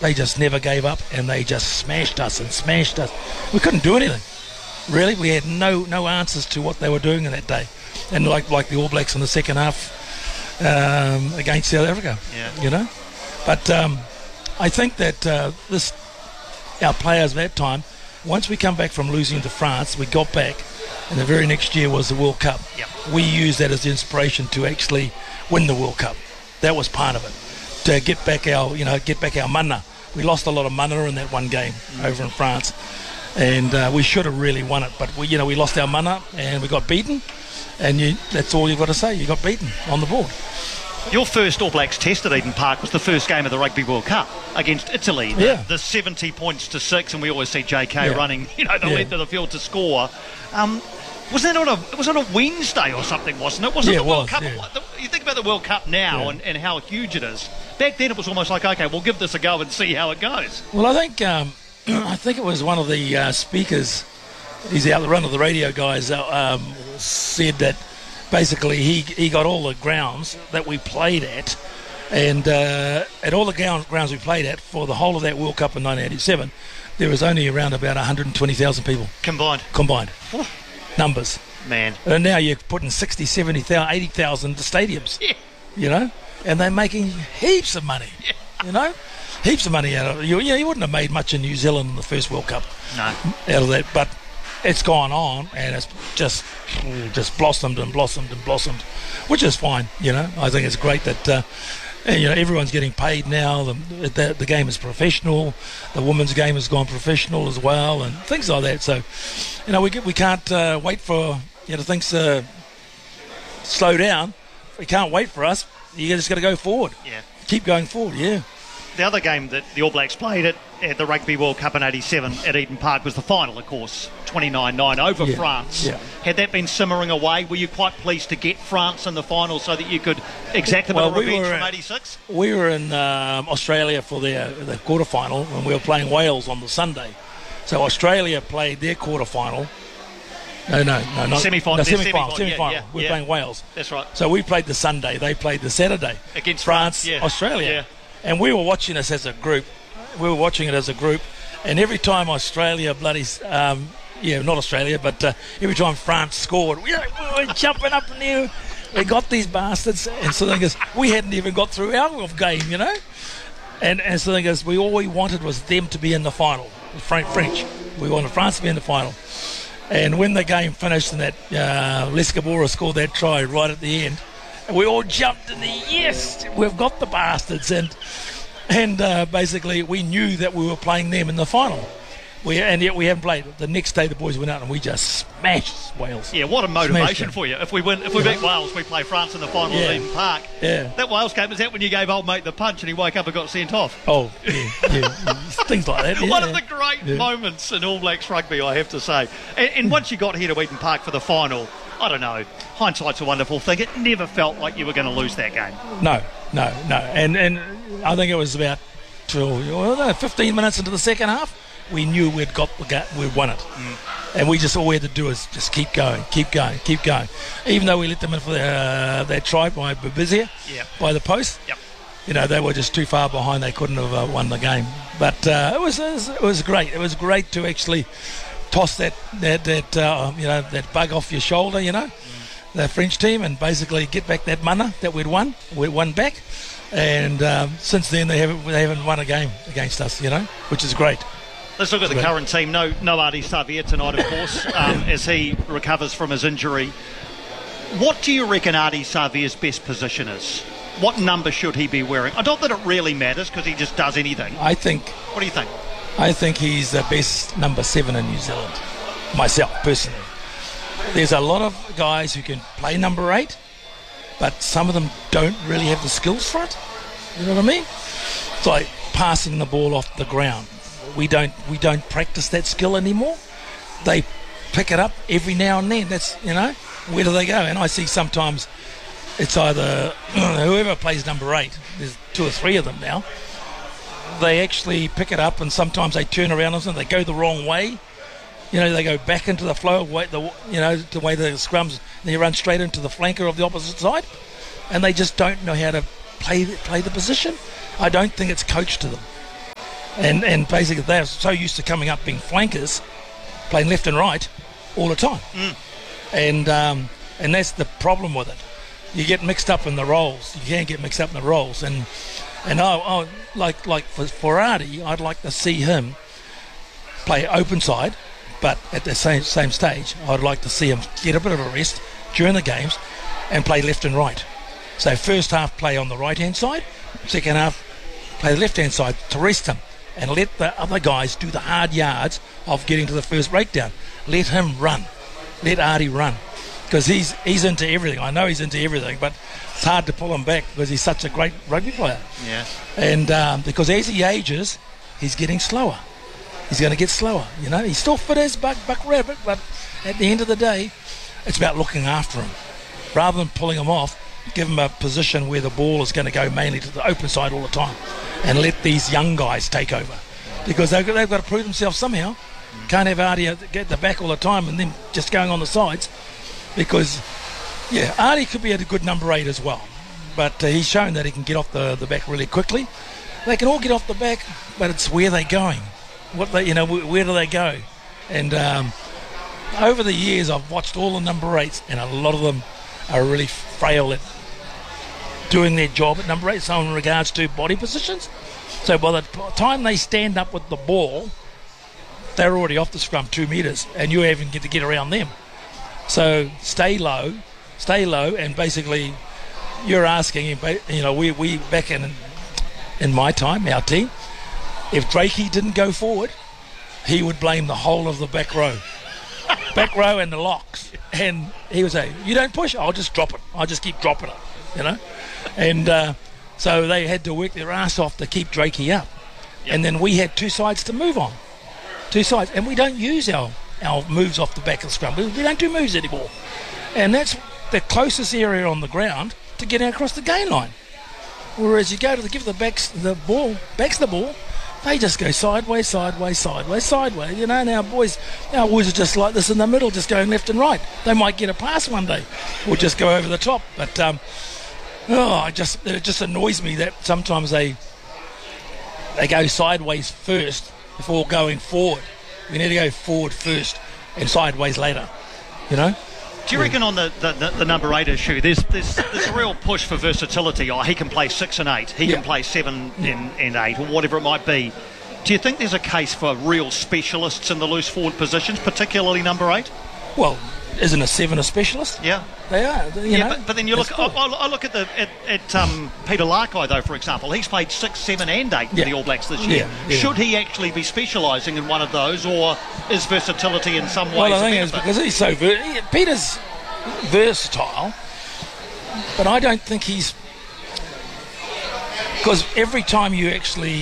They just never gave up, and they just smashed us. We couldn't do anything. Really, we had no answers to what they were doing in that day. And like the All Blacks in the second half against South Africa, you know. But I think that our players at that time, once we come back from losing to France, we got back, and the very next year was the World Cup. Yep. We used that as inspiration to actually win the World Cup. That was part of it, to get back our mana. We lost a lot of mana in that one game over in France, and we should have really won it. But we lost our mana and we got beaten, and that's all you've got to say. You got beaten on the board. Your first All Blacks test at Eden Park was the first game of the Rugby World Cup against Italy. The 70 points to 6, and we always see JK running, the length of the field to score. Was that on a Wednesday or something, wasn't it? Wasn't the World Cup? Yeah. You think about the World Cup now and how huge it is. Back then it was almost like, okay, we'll give this a go and see how it goes. Well, I think it was one of the speakers. He's out the run of the radio guys. Said that basically he got all the grounds that we played at, and at all the grounds we played at for the whole of that World Cup in 1987, there was only around about 120,000 people combined. Numbers, man. And now you're putting 60, 70,000, 80,000 stadiums. And they're making heaps of money. Heaps of money out of it. You wouldn't have made much in New Zealand in the first World Cup. No. Out of that, but it's gone on, and it's just blossomed and blossomed and blossomed, which is fine. I think it's great that everyone's getting paid now. The game is professional. The women's game has gone professional as well, and things like that. So, we can't wait for things to slow down. We can't wait for us. You just got to go forward. Yeah. Keep going forward. Yeah. The other game that the All Blacks played at the Rugby World Cup in 87 at Eden Park was the final, of course, 29-9 over France. Yeah. Had that been simmering away, were you quite pleased to get France in the final so that you could exact a bit of revenge from 86? We were in Australia for the quarterfinal, and we were playing Wales on the Sunday. So Australia played their quarterfinal. No, not semi-final. Semi-final. We're playing Wales. That's right. So we played the Sunday. They played the Saturday against France, Australia. Yeah. And we were watching this as a group. And every time Australia not Australia, but every time France scored, we were jumping up in the air. We got these bastards. And so we hadn't even got through our game, And so all we wanted was them to be in the final. French. We wanted France to be in the final. And when the game finished and that Les Gabora scored that try right at the end, we all jumped in the yes, we've got the bastards, and basically we knew that we were playing them in the final. And yet we haven't played. The next day the boys went out and we just smashed Wales. Yeah, what a motivation for you. If we beat Wales, we play France in the final at Eden Park. Yeah. That Wales game, is that when you gave old mate the punch and he woke up and got sent off? Oh, yeah. Things like that. Yeah. One of the great moments in All Blacks rugby, I have to say. And once you got here to Eden Park for the final, I don't know, hindsight's a wonderful thing. It never felt like you were going to lose that game. No. And I think it was about 15 minutes into the second half, we knew we'd won it. And we just all we had to do is just keep going. Even though we let them in for that try by Babizia, by the post, they were just too far behind. They couldn't have won the game. But it was great. It was great to actually toss that bug off your shoulder, the French team, and basically get back that mana that we'd won. We won back, and since then they haven't won a game against us, which is great. Let's look at the current team. No Ardie Savea tonight, of course, as he recovers from his injury. What do you reckon Ardie Savea's best position is? What number should he be wearing? I don't think it really matters because he just does anything. What do you think? I think he's the best number 7 in New Zealand, myself, personally. There's a lot of guys who can play number 8, but some of them don't really have the skills for it. You know what I mean? It's like passing the ball off the ground. We don't practice that skill anymore. They pick it up every now and then. That's where do they go? And I see sometimes it's either whoever plays number 8. There's 2 or 3 of them now. They actually pick it up, and sometimes they turn around and they go the wrong way. They go back into the flow of the way the scrums. And they run straight into the flanker of the opposite side, and they just don't know how to play the position. I don't think it's coached to them. And basically they're so used to coming up being flankers, playing left and right all the time. And that's the problem with it. You get mixed up in the roles. You can't get mixed up in the roles. And like for Artie, I'd like to see him play open side, but at the same stage, I'd like to see him get a bit of a rest during the games and play left and right. So first half play on the right-hand side, second half play the left-hand side to rest him and let the other guys do the hard yards of getting to the first breakdown. Let him run. Let Artie run. Because he's into everything. I know he's into everything, but it's hard to pull him back because he's such a great rugby player. Yeah. And because as he ages, he's getting slower. He's going to get slower, you know. He's still fit as Buck Rabbit, but at the end of the day, it's about looking after him. Rather than pulling him off, give him a position where the ball is going to go mainly to the open side all the time and let these young guys take over. Because they've got to prove themselves somehow. Can't have Artie get the back all the time and then just going on the sides. Because, yeah, Artie could be at a good number 8 as well. But he's shown that he can get off the back really quickly. They can all get off the back, but it's where they're going. Where do they go? And over the years, I've watched all the number 8s, and a lot of them are really frail at doing their job at number 8, so in regards to body positions. So by the time they stand up with the ball, they're already off the scrum 2 metres, and you haven't get to get around them. So stay low, and basically you're asking, we back in my time, our team, if Drakey didn't go forward, he would blame the whole of the back row and the locks, and he would say, you don't push, I'll just drop it, I'll just keep dropping it, and so they had to work their ass off to keep Drakey up. And then we had 2 sides to move on, 2 sides, and we don't use our moves off the back of the scrum. We don't do moves anymore, and that's the closest area on the ground to getting across the gain line. Whereas you go to give the backs the ball, they just go sideways. And our boys are just like this in the middle, just going left and right. They might get a pass one day, or just go over the top. But it just annoys me that sometimes they go sideways first before going forward. We need to go forward first and sideways later, Do you reckon on the number 8 issue, there's a real push for versatility? He can play 6 and 8, he can play 7 and 8, or whatever it might be. Do you think there's a case for real specialists in the loose forward positions, particularly number 8? Well, isn't a 7 a specialist? Yeah, they are. But then you look. I look at Peter Larkai though, for example. He's played 6, 7, and 8 for the All Blacks this year. Yeah. Should he actually be specialising in one of those, or is versatility in some ways? Well, I think it's because he's so Peter's versatile, but I don't think he's, because every time you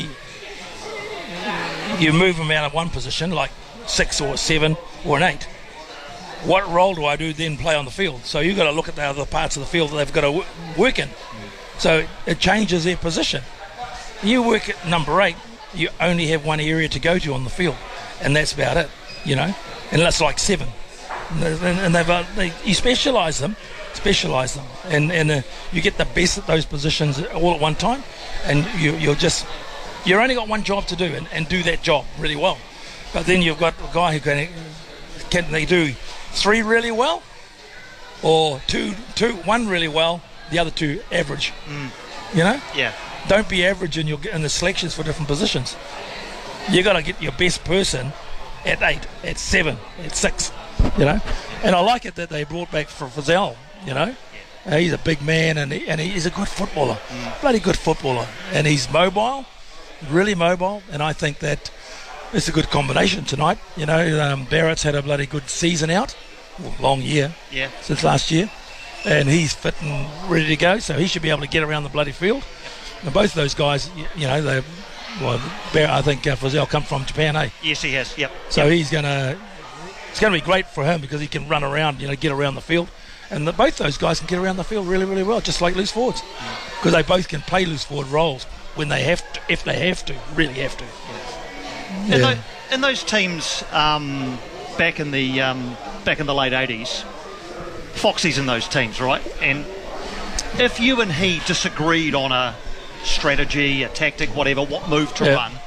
move him out of one position, like 6 or 7 or an 8. What role do I do then play on the field? So you've got to look at the other parts of the field that they've got to work in. So it changes their position. You work at number 8, you only have one area to go to on the field, and that's about it, And that's like 7. And you specialise them, and you get the best at those positions all at one time, and you're only got one job to do and do that job really well. But then you've got a guy who can they do 3 really well, or one really well, the other 2 average. Yeah. Don't be average in the selections for different positions. You got to get your best person at 8, at 7, at 6. And I like it that they brought back for Frizzell. He's a big man, and he's a good footballer, bloody good footballer, and he's mobile, really mobile, and I think that it's a good combination tonight. Barrett's had a bloody good season out, long year, since last year, and he's fit and ready to go, so he should be able to get around the bloody field. And both of those guys, I think Frizzell come from Japan, eh? Yes, he has. Yep. So it's going to be great for him because he can run around, get around the field, and both those guys can get around the field really, really well, just like loose forwards, because they both can play loose forward roles when they have to, if they have to, really have to. In those teams back in the late 80s, Foxy's in those teams, right? And if you and he disagreed on a strategy, a tactic, whatever, what move to run,